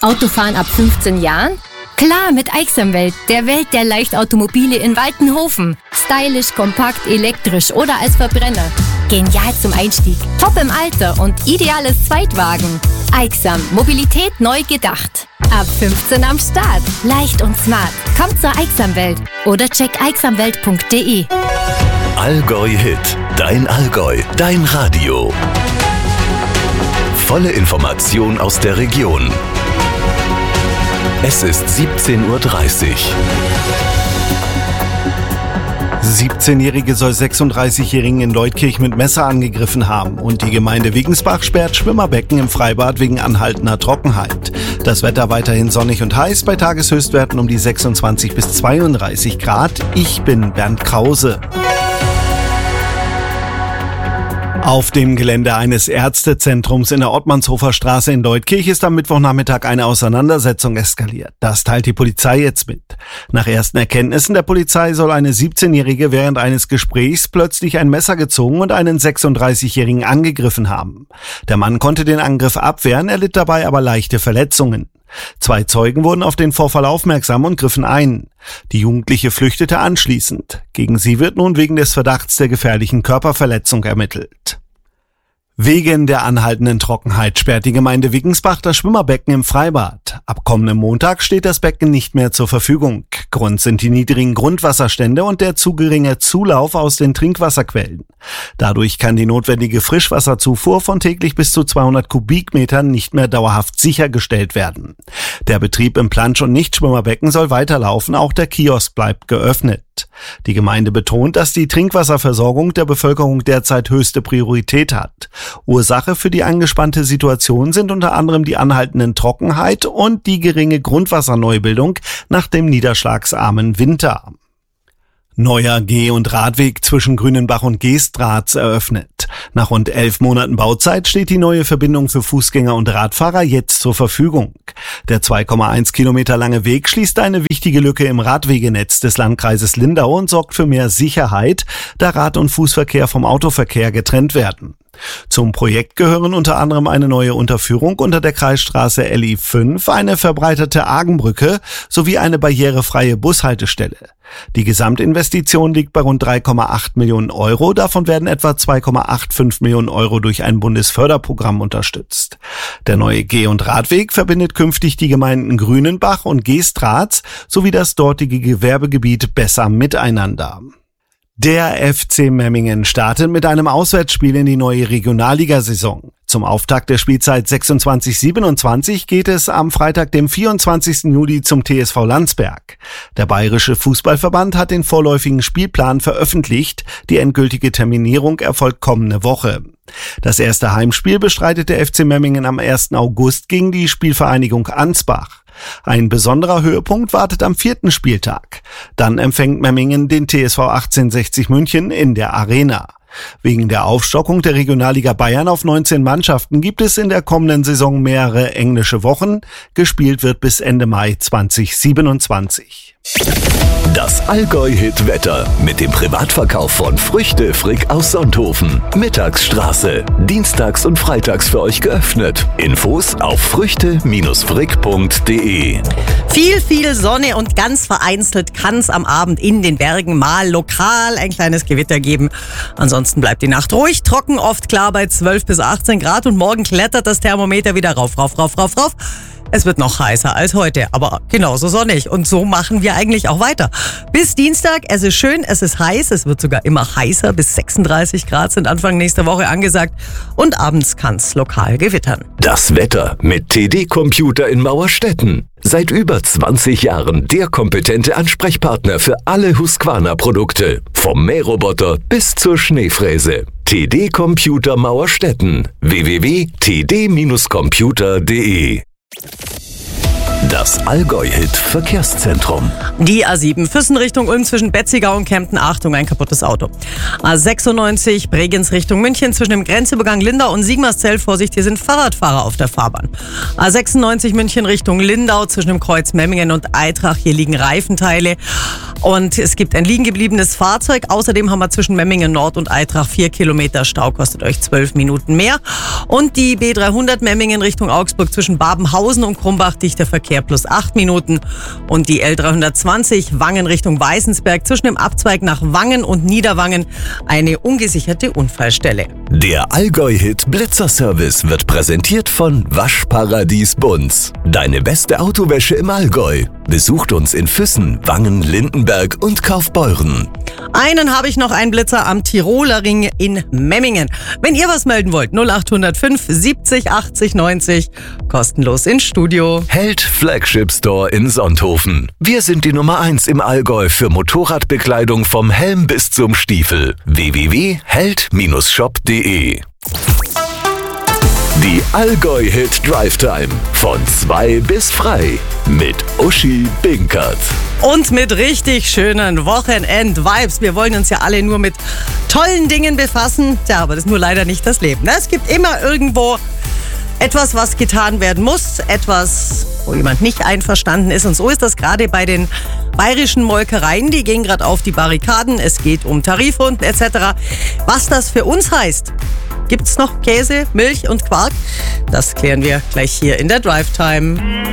Autofahren ab 15 Jahren? Klar, mit Aixamwelt, der Welt der Leichtautomobile in Waltenhofen. Stylisch, kompakt, elektrisch oder als Verbrenner. Genial zum Einstieg, top im Alter und ideales Zweitwagen. Aixam, Mobilität neu gedacht. Ab 15 am Start, leicht und smart. Kommt zur Aixamwelt oder check aixamwelt.de. Allgäu Hit, dein Allgäu, dein Radio. Volle Information aus der Region. Es ist 17:30 Uhr. 17-Jährige soll 36-Jährigen in Leutkirch mit Messer angegriffen haben und die Gemeinde Wiggensbach sperrt Schwimmerbecken im Freibad wegen anhaltender Trockenheit. Das Wetter weiterhin sonnig und heiß bei Tageshöchstwerten um die 26 bis 32 Grad. Ich bin Bernd Krause. Auf dem Gelände eines Ärztezentrums in der Ottmannshofer Straße in Leutkirch ist am Mittwochnachmittag eine Auseinandersetzung eskaliert. Das teilt die Polizei jetzt mit. Nach ersten Erkenntnissen der Polizei soll eine 17-Jährige während eines Gesprächs plötzlich ein Messer gezogen und einen 36-Jährigen angegriffen haben. Der Mann konnte den Angriff abwehren, erlitt dabei aber leichte Verletzungen. 2 Zeugen wurden auf den Vorfall aufmerksam und griffen ein. Die Jugendliche flüchtete anschließend. Gegen sie wird nun wegen des Verdachts der gefährlichen Körperverletzung ermittelt. Wegen der anhaltenden Trockenheit sperrt die Gemeinde Wiggensbach das Schwimmerbecken im Freibad. Ab kommendem Montag steht das Becken nicht mehr zur Verfügung. Grund sind die niedrigen Grundwasserstände und der zu geringe Zulauf aus den Trinkwasserquellen. Dadurch kann die notwendige Frischwasserzufuhr von täglich bis zu 200 Kubikmetern nicht mehr dauerhaft sichergestellt werden. Der Betrieb im Plansch- und Nichtschwimmerbecken soll weiterlaufen, auch der Kiosk bleibt geöffnet. Die Gemeinde betont, dass die Trinkwasserversorgung der Bevölkerung derzeit höchste Priorität hat. Ursache für die angespannte Situation sind unter anderem die anhaltenden Trockenheit und die geringe Grundwasserneubildung nach dem niederschlagsarmen Winter. Neuer Geh- und Radweg zwischen Grünenbach und Geestratz eröffnet. Nach rund 11 Monaten Bauzeit steht die neue Verbindung für Fußgänger und Radfahrer jetzt zur Verfügung. Der 2,1 Kilometer lange Weg schließt eine wichtige Lücke im Radwegenetz des Landkreises Lindau und sorgt für mehr Sicherheit, da Rad- und Fußverkehr vom Autoverkehr getrennt werden. Zum Projekt gehören unter anderem eine neue Unterführung unter der Kreisstraße LI5, eine verbreiterte Argenbrücke sowie eine barrierefreie Bushaltestelle. Die Gesamtinvestition liegt bei rund 3,8 Millionen Euro, davon werden etwa 2,85 Millionen Euro durch ein Bundesförderprogramm unterstützt. Der neue Geh- und Radweg verbindet künftig die Gemeinden Grünenbach und Geestratz sowie das dortige Gewerbegebiet besser miteinander. Der FC Memmingen startet mit einem Auswärtsspiel in die neue Regionalligasaison. Zum Auftakt der Spielzeit 26/27 geht es am Freitag, dem 24. Juli zum TSV Landsberg. Der Bayerische Fußballverband hat den vorläufigen Spielplan veröffentlicht. Die endgültige Terminierung erfolgt kommende Woche. Das erste Heimspiel bestreitet der FC Memmingen am 1. August gegen die Spielvereinigung Ansbach. Ein besonderer Höhepunkt wartet am 4. Spieltag. Dann empfängt Memmingen den TSV 1860 München in der Arena. Wegen der Aufstockung der Regionalliga Bayern auf 19 Mannschaften gibt es in der kommenden Saison mehrere englische Wochen. Gespielt wird bis Ende Mai 2027. Das Allgäu-Hit-Wetter mit dem Privatverkauf von Früchte Frick aus Sonthofen. Mittagsstraße. Dienstags und freitags für euch geöffnet. Infos auf früchte-frick.de. Viel Sonne und ganz vereinzelt kann es am Abend in den Bergen mal lokal ein kleines Gewitter geben. Ansonsten bleibt die Nacht ruhig, trocken, oft klar bei 12 bis 18 Grad und morgen klettert das Thermometer wieder rauf. Es wird noch heißer als heute, aber genauso sonnig. Und so machen wir eigentlich auch weiter. Bis Dienstag, es ist schön, es ist heiß, es wird sogar immer heißer. Bis 36 Grad sind Anfang nächster Woche angesagt. Und abends kann es lokal gewittern. Das Wetter mit TD Computer in Mauerstetten. Seit über 20 Jahren der kompetente Ansprechpartner für alle Husqvarna-Produkte. Vom Mähroboter bis zur Schneefräse. TD Computer Mauerstetten. www.td-computer.de. Das Allgäu-Hit-Verkehrszentrum. Die A7 Füssen Richtung Ulm zwischen Betzigau und Kempten. Achtung, ein kaputtes Auto. A96 Bregenz Richtung München zwischen dem Grenzübergang Lindau und Sigmarszell. Vorsicht, hier sind Fahrradfahrer auf der Fahrbahn. A96 München Richtung Lindau zwischen dem Kreuz Memmingen und Eitrach. Hier liegen Reifenteile. Und es gibt ein liegen gebliebenes Fahrzeug. Außerdem haben wir zwischen Memmingen Nord und Aitrach 4 Kilometer Stau, kostet euch 12 Minuten mehr. Und die B300 Memmingen Richtung Augsburg zwischen Babenhausen und Krumbach dichter Verkehr plus 8 Minuten. Und die L320 Wangen Richtung Weißensberg zwischen dem Abzweig nach Wangen und Niederwangen eine ungesicherte Unfallstelle. Der Allgäu-Hit Blitzerservice wird präsentiert von Waschparadies Bunz. Deine beste Autowäsche im Allgäu. Besucht uns in Füssen, Wangen, Lindenberg und Kaufbeuren. Einen habe ich noch, einen Blitzer am Tiroler Ring in Memmingen. Wenn ihr was melden wollt, 0805 70 80 90, kostenlos ins Studio. Held Flagship Store in Sonthofen. Wir sind die Nummer 1 im Allgäu für Motorradbekleidung vom Helm bis zum Stiefel. www.held-shop.de. Die Allgäu-Hit Drive Time. Von 2 bis frei. Mit Uschi Binkert. Und mit richtig schönen Wochenend-Vibes. Wir wollen uns ja alle nur mit tollen Dingen befassen. Tja, aber das ist nur leider nicht das Leben. Es gibt immer irgendwo etwas, was getan werden muss. Etwas, wo jemand nicht einverstanden ist. Und so ist das gerade bei den bayerischen Molkereien. Die gehen gerade auf die Barrikaden. Es geht um Tarifrunden etc. Was das für uns heißt. Gibt's noch Käse, Milch und Quark? Das klären wir gleich hier in der Drive Time.